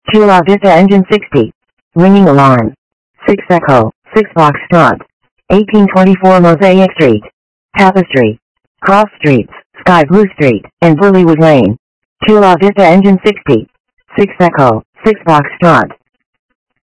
Chula Vista engine 60. Ringing alarm. 6 Echo, 6 Foxtrot. 1824 Mosaic Street. Tapestry. Cross Streets, Sky Blue Street, and Burleywood Lane. Chula Vista engine 60. 6 Echo, 6 Foxtrot.